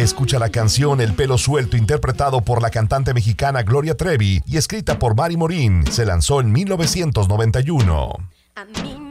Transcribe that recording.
Escucha la canción El pelo suelto, interpretado por la cantante mexicana Gloria Trevi y escrita por Mari Morín. Se lanzó en 1991. A mí